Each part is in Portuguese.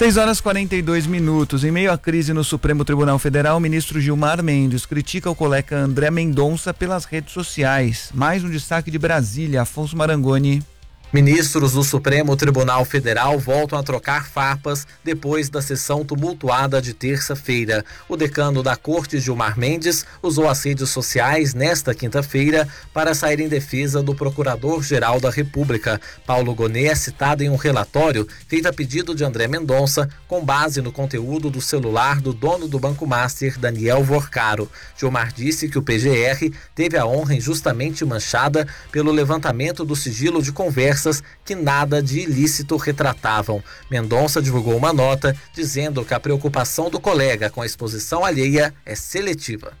6h42. Em meio à crise no Supremo Tribunal Federal, o ministro Gilmar Mendes critica o colega André Mendonça pelas redes sociais. Mais um destaque de Brasília, Afonso Marangoni. Ministros do Supremo Tribunal Federal voltam a trocar farpas depois da sessão tumultuada de terça-feira. O decano da Corte, Gilmar Mendes, usou as redes sociais nesta quinta-feira para sair em defesa do Procurador-Geral da República. Paulo Gonet é citado em um relatório feito a pedido de André Mendonça, com base no conteúdo do celular do dono do Banco Master, Daniel Vorcaro. Gilmar disse que o PGR teve a honra injustamente manchada pelo levantamento do sigilo de conversa que nada de ilícito retratavam. Mendonça divulgou uma nota dizendo que a preocupação do colega com a exposição alheia é seletiva.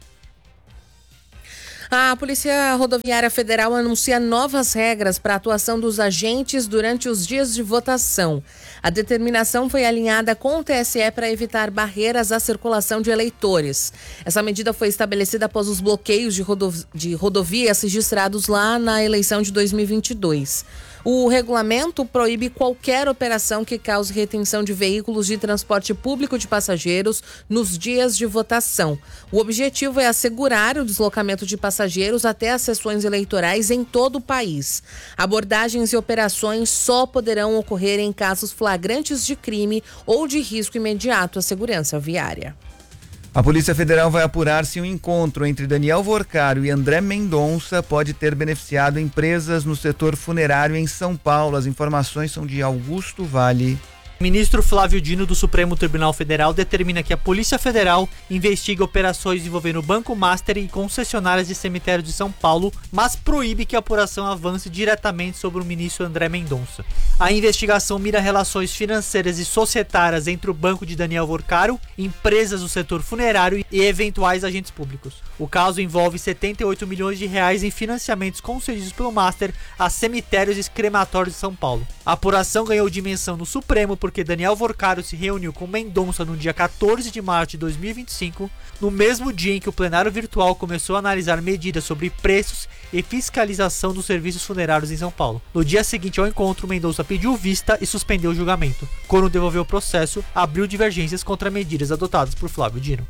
A Polícia Rodoviária Federal anuncia novas regras para a atuação dos agentes durante os dias de votação. A determinação foi alinhada com o TSE para evitar barreiras à circulação de eleitores. Essa medida foi estabelecida após os bloqueios de rodovias registrados lá na eleição de 2022. O regulamento proíbe qualquer operação que cause retenção de veículos de transporte público de passageiros nos dias de votação. O objetivo é assegurar o deslocamento de passageiros até as sessões eleitorais em todo o país. Abordagens e operações só poderão ocorrer em casos flagrantes de crime ou de risco imediato à segurança viária. A Polícia Federal vai apurar se um encontro entre Daniel Vorcaro e André Mendonça pode ter beneficiado empresas no setor funerário em São Paulo. As informações são de Augusto Vale. O ministro Flávio Dino do Supremo Tribunal Federal determina que a Polícia Federal investigue operações envolvendo o Banco Master e concessionárias de cemitério de São Paulo, mas proíbe que a apuração avance diretamente sobre o ministro André Mendonça. A investigação mira relações financeiras e societárias entre o banco de Daniel Vorcaro, empresas do setor funerário e eventuais agentes públicos. O caso envolve 78 milhões de reais em financiamentos concedidos pelo Master a cemitérios e crematórios de São Paulo. A apuração ganhou dimensão no Supremo porque Daniel Vorcaro se reuniu com Mendonça no dia 14 de março de 2025, no mesmo dia em que o plenário virtual começou a analisar medidas sobre preços e fiscalização dos serviços funerários em São Paulo. No dia seguinte ao encontro, Mendonça pediu vista e suspendeu o julgamento. Quando devolveu o processo, abriu divergências contra medidas adotadas por Flávio Dino.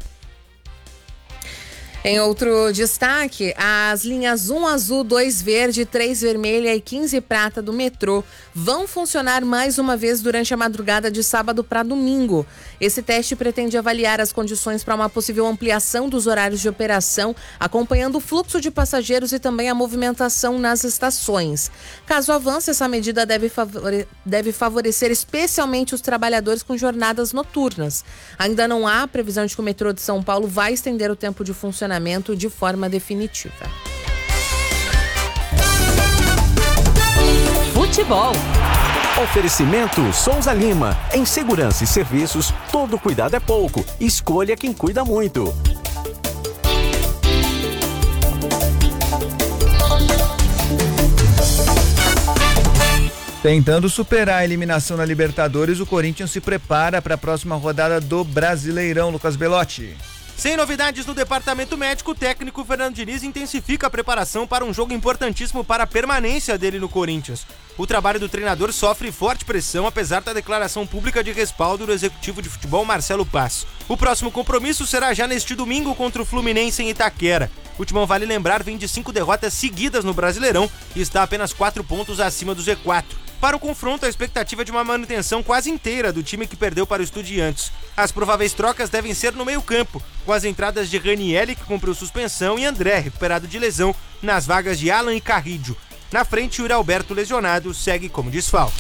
Em outro destaque, as linhas 1 azul, 2 verde, 3 vermelha e 15 prata do metrô vão funcionar mais uma vez durante a madrugada de sábado para domingo. Esse teste pretende avaliar as condições para uma possível ampliação dos horários de operação, acompanhando o fluxo de passageiros e também a movimentação nas estações. Caso avance, essa medida deve favorecer especialmente os trabalhadores com jornadas noturnas. Ainda não há previsão de que o metrô de São Paulo vai estender o tempo de funcionamento de forma definitiva. Futebol. Oferecimento Souza Lima. Em segurança e serviços, todo cuidado é pouco. Escolha quem cuida muito. Tentando superar a eliminação na Libertadores, o Corinthians se prepara para a próxima rodada do Brasileirão. Lucas Belotti. Sem novidades no departamento médico, o técnico Fernando Diniz intensifica a preparação para um jogo importantíssimo para a permanência dele no Corinthians. O trabalho do treinador sofre forte pressão, apesar da declaração pública de respaldo do executivo de futebol Marcelo Paz. O próximo compromisso será já neste domingo contra o Fluminense em Itaquera. O Timão, vale lembrar, vem de 5 derrotas seguidas no Brasileirão e está apenas 4 pontos acima do Z4. Para o confronto, a expectativa é de uma manutenção quase inteira do time que perdeu para o Estudiantes. As prováveis trocas devem ser no meio-campo, com as entradas de Ranieri, que cumpriu suspensão, e André, recuperado de lesão, nas vagas de Alan e Carrillo. Na frente, o Yuri Alberto, lesionado, segue como desfalque.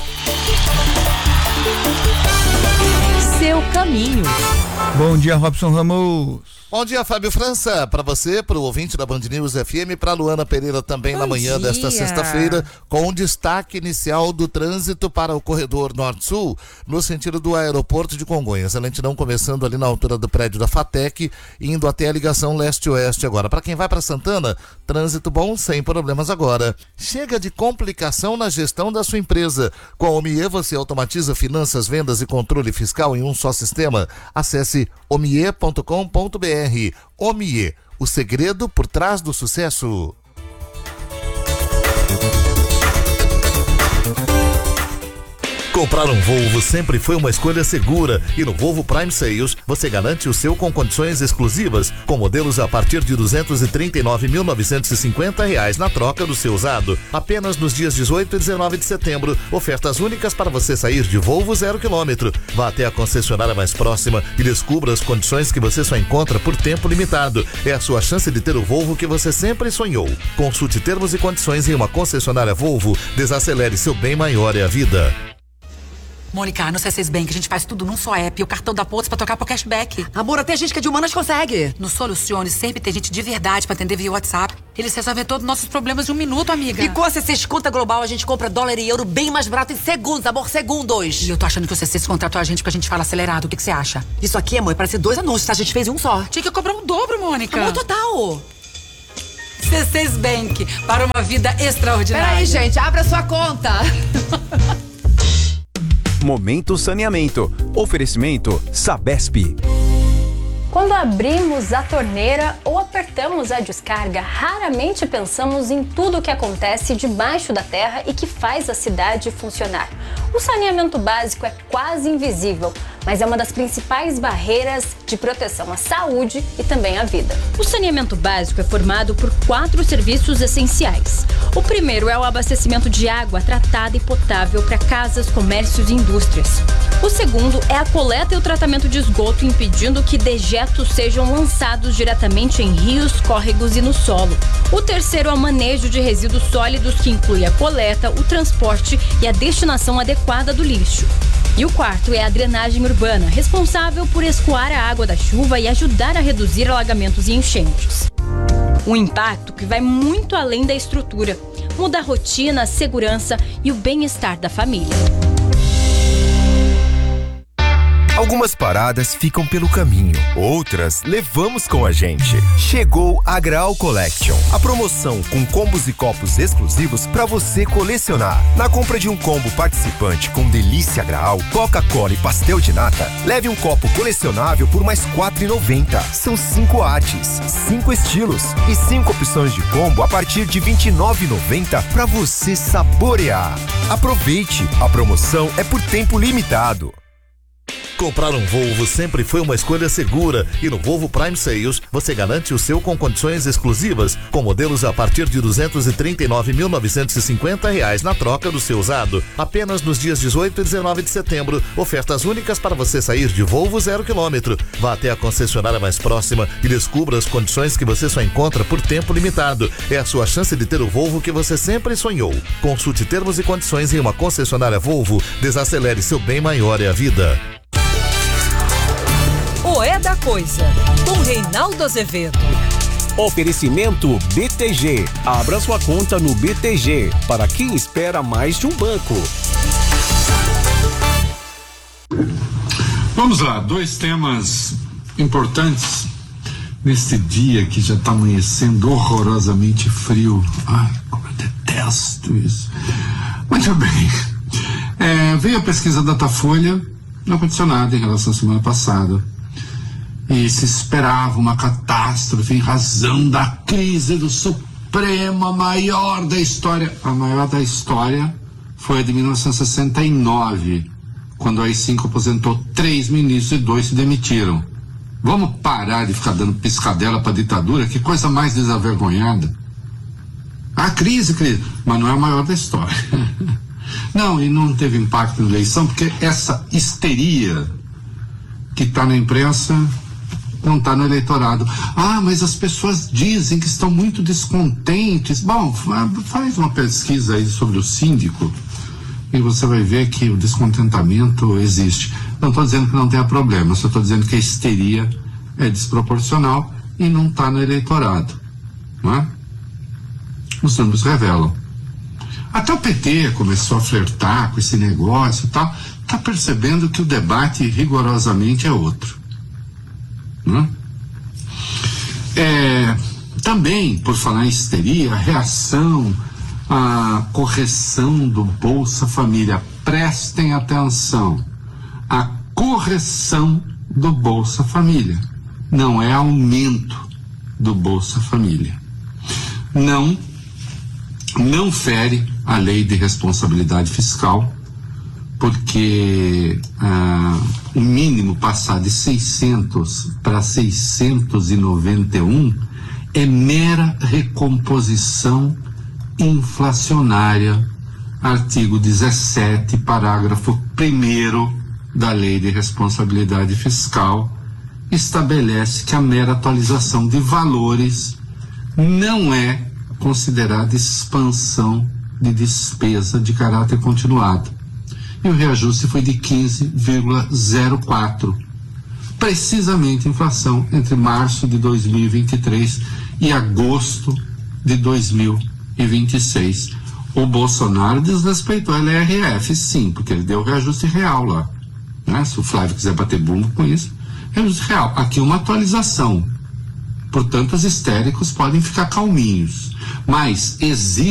Seu caminho. Bom dia, Robson Ramos. Bom dia, Fábio França, para você, para o ouvinte da Band News FM, para Luana Pereira também na manhã desta sexta-feira, com um destaque inicial do trânsito para o corredor Norte-Sul, no sentido do aeroporto de Congonhas. A lentidão começando ali na altura do prédio da FATEC, indo até a ligação leste-oeste agora. Para quem vai para Santana, trânsito bom, sem problemas agora. Chega de complicação na gestão da sua empresa. Com a Omie você automatiza finanças, vendas e controle fiscal em um só sistema. Acesse omie.com.br. Omie, o segredo por trás do sucesso. Comprar um Volvo sempre foi uma escolha segura e no Volvo Prime Sales você garante o seu com condições exclusivas, com modelos a partir de R$ 239.950 na troca do seu usado. Apenas nos dias 18 e 19 de setembro, ofertas únicas para você sair de Volvo 0 km. Vá até a concessionária mais próxima e descubra as condições que você só encontra por tempo limitado. É a sua chance de ter o Volvo que você sempre sonhou. Consulte termos e condições em uma concessionária Volvo. Desacelere, seu bem maior é a vida. Mônica, no C6 Bank a gente faz tudo num só app. O cartão da Pontos pra trocar por cashback. Amor, até gente que é de humanas consegue. No Solucione sempre tem gente de verdade pra atender via WhatsApp. Eles resolvem todos os nossos problemas em um minuto, amiga. E com a C6 Conta Global a gente compra dólar e euro bem mais barato em segundos, amor, segundos. E eu tô achando que o C6 contratou a gente porque a gente fala acelerado. O que você acha? Isso aqui, amor, parece 2 anúncios, tá? A gente fez um só. Tinha que cobrar o dobro, Mônica. Amor, total. C6 Bank, para uma vida extraordinária. Peraí, gente, abra sua conta. Momento Saneamento. Oferecimento Sabesp. Quando abrimos a torneira ou apertamos a descarga, raramente pensamos em tudo o que acontece debaixo da terra e que faz a cidade funcionar. O saneamento básico é quase invisível, mas é uma das principais barreiras de proteção à saúde e também à vida. O saneamento básico é formado por 4 serviços essenciais. O primeiro é o abastecimento de água tratada e potável para casas, comércios e indústrias. O segundo é a coleta e o tratamento de esgoto, impedindo que dejetos sejam lançados diretamente em rios, córregos e no solo. O terceiro é o manejo de resíduos sólidos, que inclui a coleta, o transporte e a destinação adequada do lixo. E o quarto é a drenagem urbana, responsável por escoar a água da chuva e ajudar a reduzir alagamentos e enchentes. Um impacto que vai muito além da estrutura, muda a rotina, a segurança e o bem-estar da família. Algumas paradas ficam pelo caminho, outras levamos com a gente. Chegou a Graal Collection, a promoção com combos e copos exclusivos para você colecionar. Na compra de um combo participante com delícia Graal, Coca-Cola e pastel de nata, leve um copo colecionável por mais R$ 4,90. São 5 artes, 5 estilos e 5 opções de combo a partir de R$ 29,90 para você saborear. Aproveite, a promoção é por tempo limitado. Comprar um Volvo sempre foi uma escolha segura e no Volvo Prime Sales você garante o seu com condições exclusivas, com modelos a partir de R$ 239.950 na troca do seu usado. Apenas nos dias 18 e 19 de setembro, ofertas únicas para você sair de Volvo 0 km. Vá até a concessionária mais próxima e descubra as condições que você só encontra por tempo limitado. É a sua chance de ter o Volvo que você sempre sonhou. Consulte termos e condições em uma concessionária Volvo. Desacelere, seu bem maior é a vida. O É da Coisa, com Reinaldo Azevedo. Oferecimento BTG. Abra sua conta no BTG, para quem espera mais de um banco. Vamos lá, 2 temas importantes neste dia que já está amanhecendo horrorosamente frio. Ai, como eu detesto isso. Muito bem. Veio a pesquisa Datafolha, não aconteceu nada em relação à semana passada. E se esperava uma catástrofe em razão da crise do Supremo, a maior da história. A maior da história foi a de 1969, quando a AI-5 aposentou 3 ministros e 2 se demitiram. Vamos parar de ficar dando piscadela para a ditadura? Que coisa mais desavergonhada. Crise, mas não é a maior da história. Não, e não teve impacto na eleição, porque essa histeria que está na imprensa não está no eleitorado. Mas as pessoas dizem que estão muito descontentes. Bom, faz uma pesquisa aí sobre o síndico e você vai ver que o descontentamento existe. Não estou dizendo que não tenha problema, só estou dizendo que a histeria é desproporcional e não está no eleitorado. Não é? Os números revelam. Até o PT começou a flertar com esse negócio e tal. Está percebendo que o debate rigorosamente é outro. Também, por falar em histeria, a reação à correção do Bolsa Família. Prestem atenção. A correção do Bolsa Família. Não é aumento do Bolsa Família. Não fere a lei de responsabilidade fiscal, porque o mínimo passar de 600 para 691 é mera recomposição inflacionária, artigo 17, parágrafo 1º da Lei de Responsabilidade Fiscal, estabelece que a mera atualização de valores não é considerada expansão de despesa de caráter continuado. E o reajuste foi de 15,04%. Precisamente a inflação entre março de 2023 e agosto de 2026. O Bolsonaro desrespeitou a LRF, sim, porque ele deu o reajuste real lá. Né? Se o Flávio quiser bater bumbo com isso, reajuste real. Aqui é uma atualização. Portanto, os histéricos podem ficar calminhos. Mas existe